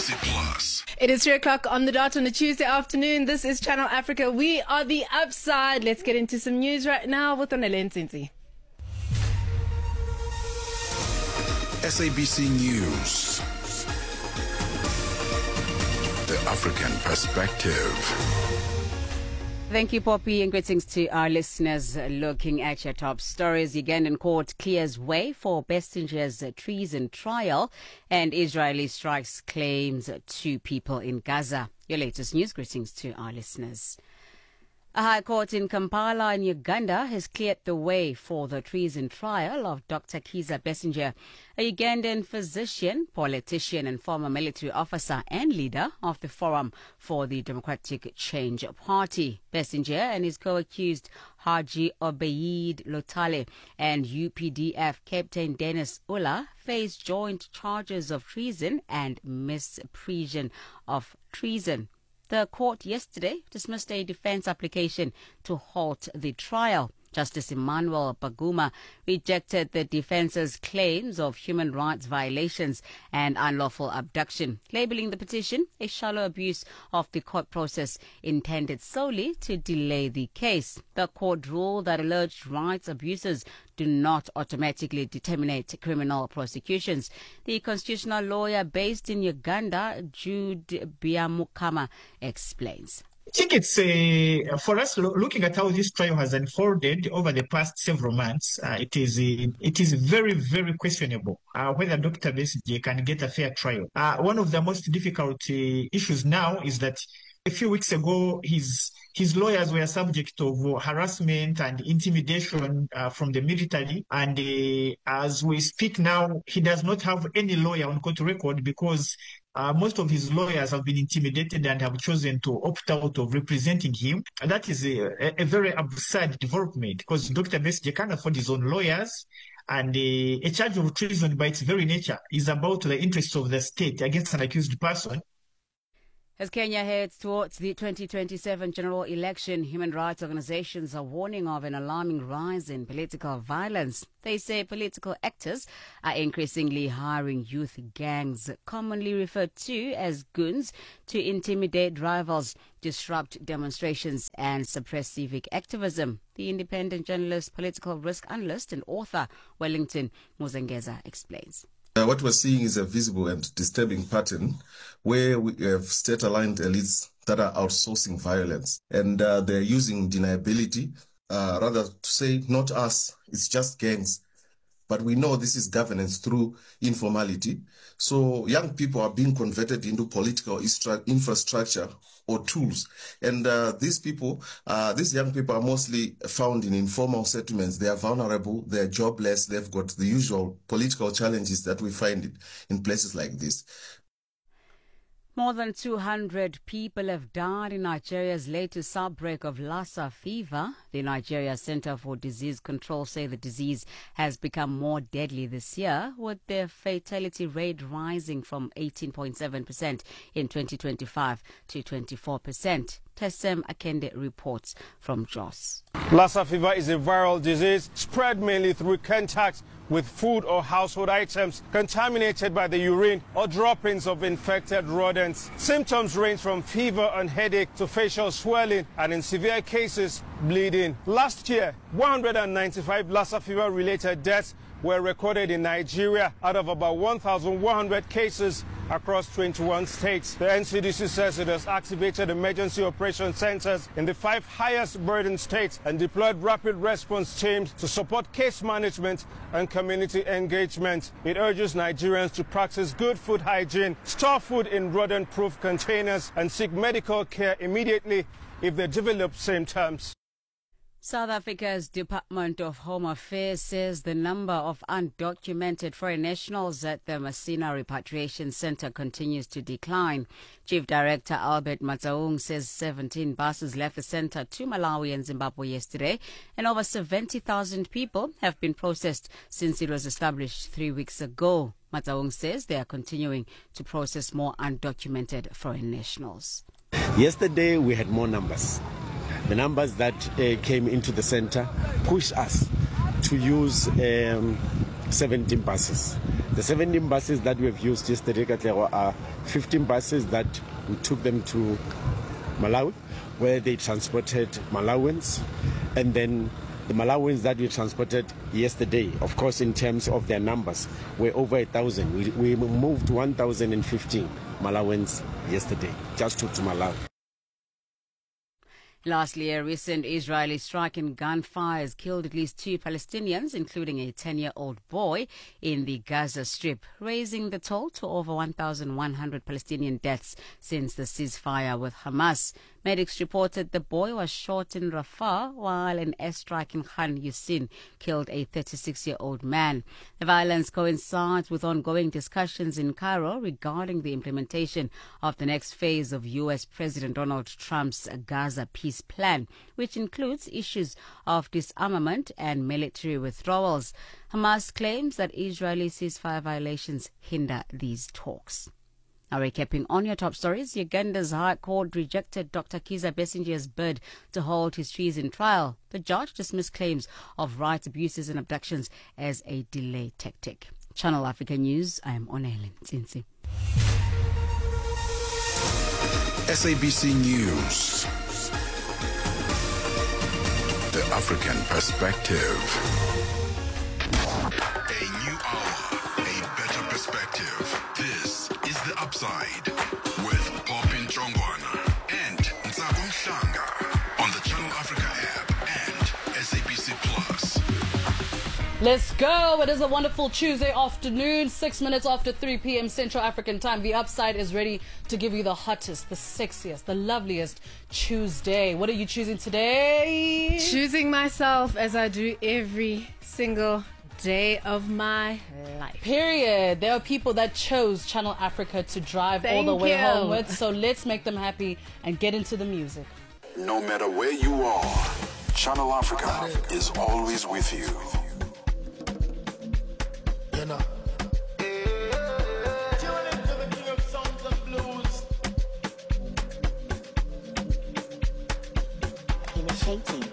Frequency Plus. It is 3 o'clock on the dot on a Tuesday afternoon. This is Channel Africa. We are the Upside. Let's get into some news right now with Onele Nsinzi. SABC News. The African Perspective. Thank you, Poppy, and greetings to our listeners. Looking at your top stories, Ugandan court clears way for Bessinger's treason trial, and Israeli strikes claims 2 people in Gaza. Your latest news, greetings to our listeners. A high court in Kampala in Uganda has cleared the way for the treason trial of Dr. Kizza Besigye, a Ugandan physician, politician and former military officer and leader of the Forum for the Democratic Change Party. Besigye and his co-accused Haji Obeid Lotale and UPDF Captain Dennis Ulla face joint charges of treason and misprision of treason. The court yesterday dismissed a defense application to halt the trial. Justice Emmanuel Baguma rejected the defense's claims of human rights violations and unlawful abduction, labeling the petition a shallow abuse of the court process intended solely to delay the case. The court ruled that alleged rights abuses do not automatically determine criminal prosecutions. The constitutional lawyer based in Uganda, Jude Biamukama, explains. I think it's for us looking at how this trial has unfolded over the past several months. It is very, very questionable whether Dr. Besigye can get a fair trial. One of the most difficult issues now is that a few weeks ago, his lawyers were subject of harassment and intimidation from the military. And as we speak now, he does not have any lawyer on court record because most of his lawyers have been intimidated and have chosen to opt out of representing him. And that is a very absurd development because Dr. Besigye can't afford his own lawyers. And a charge of treason by its very nature is about the interests of the state against an accused person. As Kenya heads towards the 2027 general election, human rights organizations are warning of an alarming rise in political violence. They say political actors are increasingly hiring youth gangs, commonly referred to as goons, to intimidate rivals, disrupt demonstrations and suppress civic activism. The independent journalist, political risk analyst and author Wellington Muzengeza explains. What we're seeing is a visible and disturbing pattern where we have state-aligned elites that are outsourcing violence. And they're using deniability, rather to say, not us, it's just gangs. But we know this is governance through informality. So young people are being converted into political infrastructure or tools. And these young people are mostly found in informal settlements. They are vulnerable, they're jobless, they've got the usual political challenges that we find in places like this. More than 200 people have died in Nigeria's latest outbreak of Lassa fever. The Nigeria Center for Disease Control say the disease has become more deadly this year, with the fatality rate rising from 18.7% in 2025 to 24%. Tessem Akende reports from Jos. Lassa fever is a viral disease spread mainly through contact with food or household items contaminated by the urine or droppings of infected rodents. Symptoms range from fever and headache to facial swelling and, in severe cases, bleeding. Last year, 195 Lassa fever-related deaths were recorded in Nigeria out of about 1,100 cases across 21 states. The NCDC says it has activated emergency operation centers in the 5 highest burden states and deployed rapid response teams to support case management and community engagement. It urges Nigerians to practice good food hygiene, store food in rodent-proof containers, and seek medical care immediately if they develop symptoms. South Africa's Department of Home Affairs says the number of undocumented foreign nationals at the Masina Repatriation Center continues to decline. Chief Director Albert Matsaung says 17 buses left the center to Malawi and Zimbabwe yesterday, and over 70,000 people have been processed since it was established 3 weeks ago. Matsaung says they are continuing to process more undocumented foreign nationals. Yesterday we had more numbers. The numbers that came into the center pushed us to use 17 buses. The 17 buses that we have used yesterday, Katlego, are 15 buses that we took them to Malawi, where they transported Malawians, and then the Malawians that we transported yesterday, of course, in terms of their numbers, were over 1,000. We moved 1,015 Malawians yesterday, just to Malawi. Lastly, a recent Israeli strike and gunfire has killed at least 2 Palestinians, including a 10-year-old boy in the Gaza Strip, raising the toll to over 1,100 Palestinian deaths since the ceasefire with Hamas. Medics reported the boy was shot in Rafah, while an airstrike in Khan Yusin killed a 36-year-old man. The violence coincides with ongoing discussions in Cairo regarding the implementation of the next phase of U.S. President Donald Trump's Gaza peace plan, which includes issues of disarmament and military withdrawals. Hamas claims that Israeli ceasefire violations hinder these talks. Now, recapping on your top stories, Uganda's High Court rejected Dr. Kizza Besigye's bid to hold his treason trial. The judge dismissed claims of rights abuses and abductions as a delay tactic. Channel Africa News, I am Onele Nsinsi. SABC News. The African Perspective. A new hour, a better perspective. This is The Upside with Popin Chongwana and Ntsako Mhlanga on the Channel Africa app and SABC Plus. Let's go. It is a wonderful Tuesday afternoon, 6 minutes after 3 p.m. Central African time. The Upside is ready to give you the hottest, the sexiest, the loveliest Tuesday. What are you choosing today? Choosing myself as I do every single day of my life. Period. There are people that chose Channel Africa to drive all the way home with, so let's make them happy and get into the music. No matter where you are, Channel Africa is always with you. You know. Initiating